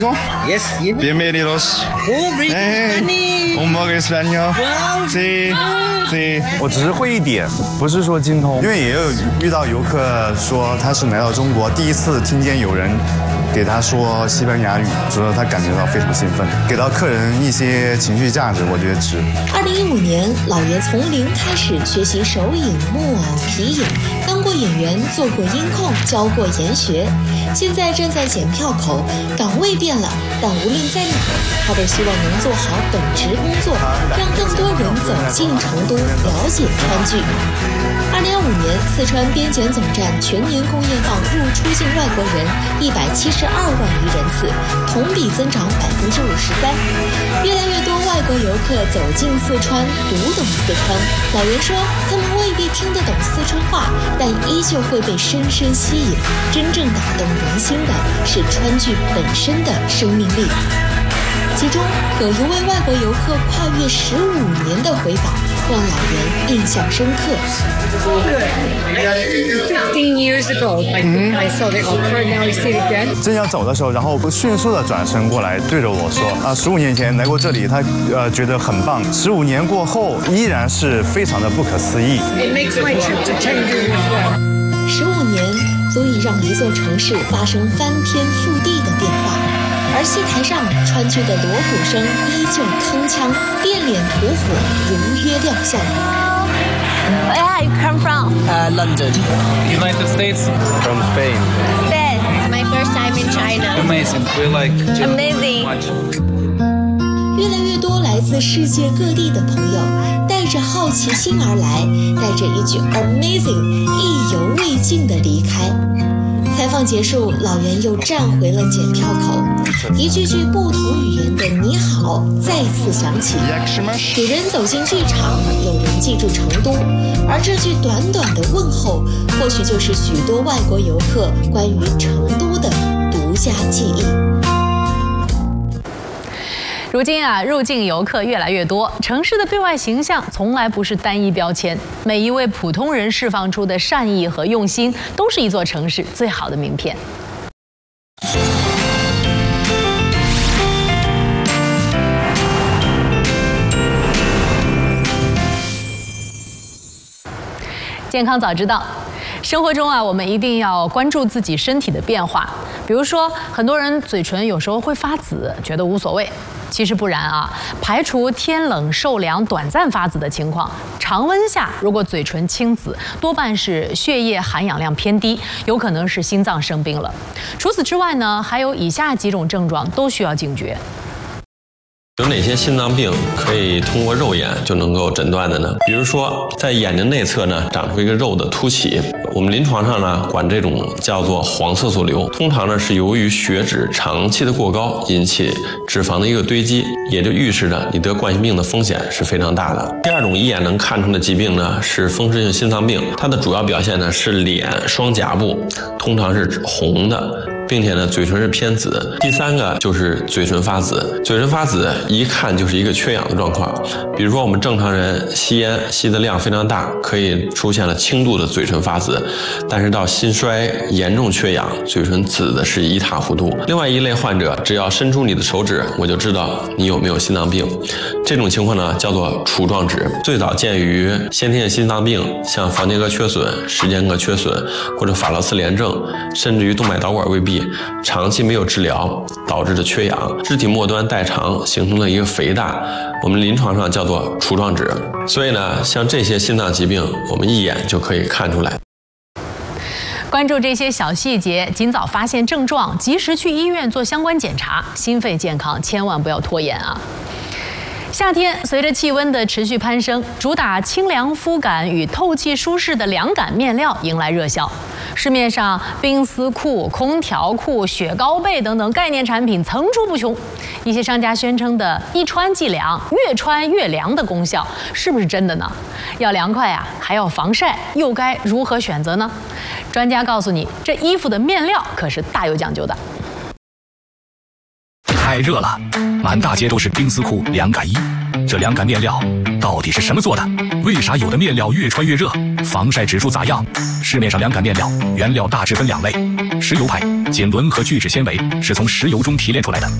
Yes, Bienvenidos. Un poco español. Sí, sí。 我只是会一点，不是说精通。 因为也有遇到游客说他是来到中国第一次听见有人给他说西班牙语，说他感觉到非常兴奋，给到客人一些情绪价值，我觉得值。 2015年，老袁从零开始学习手影、木偶、皮影，当过演员，做过音控，教过研学。现在站在检票口，岗位变了，但无论在哪，他都希望能做好本职工作，让更多人走进成都，了解川剧。2025年，四川边检总站全年工业放入出境外国人172万余人次，同比增长53%。越来越多外国游客走进四川，读懂四川。老袁说，他们未必听得懂四川话，但依旧会被深深吸引。真正打动人心的是川剧本身的生命力。其中有一位外国游客跨越15年的回访，让老袁印象深刻。 15 years ago, I saw the opera, now I see it again. 正要走的时候，然后迅速的转身过来，对着我说：“15年前来过这里，他觉得很棒。15年过后，依然是非常的不可思议。” It makes my trip to Chengdu as well. 15年足以让一座城市发生翻天覆地的变化。而戏台上川剧的锣鼓声依旧铿锵，变脸吐火如约亮相。 Where are you come from? London. United States. From Spain. Spain. My first time in China. Amazing. We like Amazing. much. 越来越多来自世界各地的朋友，带着好奇心而来，带着一句 amazing 意犹未尽的离开。采访结束，老袁又站回了检票口，一句句不同语言的你好再次响起。有人走进剧场，有人记住成都，而这句短短的问候，或许就是许多外国游客关于成都的独家记忆。 如今入境游客越来越多，城市的对外形象从来不是单一标签，每一位普通人释放出的善意和用心，都是一座城市最好的名片。健康早知道。生活中我们一定要关注自己身体的变化。比如说，很多人嘴唇有时候会发紫，觉得无所谓。其实不然排除天冷受凉短暂发紫的情况，常温下如果嘴唇青紫，多半是血液含氧量偏低，有可能是心脏生病了。除此之外呢，还有以下几种症状都需要警觉。 有哪些心脏病可以通过肉眼就能够诊断的呢？比如说，在眼睛内侧呢长出一个肉的凸起，我们临床上呢管这种叫做黄色素瘤，通常呢是由于血脂长期的过高引起脂肪的一个堆积，也就预示着你得冠心病的风险是非常大的。第二种一眼能看出的疾病呢是风湿性心脏病，它的主要表现呢是脸双颊部通常是红的，并且呢嘴唇是偏紫。第三个就是嘴唇发紫，嘴唇发紫一看就是一个缺氧的状况。比如说我们正常人吸烟吸的量非常大，可以出现了轻度的嘴唇发紫，但是到心衰严重缺氧，嘴唇紫的是一塌糊涂。另外一类患者，只要伸出你的手指，我就知道你有没有心脏病。这种情况呢叫做杵状指，最早见于先天性心脏病，像房间膈缺损、室间膈缺损或者法劳斯联症，甚至于动脉导管未闭，长期没有治疗导致的缺氧，肢体末端代偿形成了一个肥大，我们临床上叫做杵状指。所以呢，像这些心脏疾病，我们一眼就可以看出来。 关注这些小细节，尽早发现症状，及时去医院做相关检查，心肺健康千万不要拖延夏天随着气温的持续攀升，主打清凉肤感与透气舒适的凉感面料迎来热销。市面上冰丝裤、空调裤、雪糕被等等概念产品层出不穷。一些商家宣称的一穿即凉、越穿越凉的功效，是不是真的呢？要凉快还要防晒，又该如何选择呢？专家告诉你，这衣服的面料可是大有讲究的。 太热了，满大街都是冰丝裤、凉感衣，这凉感面料到底是什么做的？为啥有的面料越穿越热？防晒指数咋样？市面上凉感面料原料大致分2类，石油派、锦纶和聚酯纤维是从石油中提炼出来的。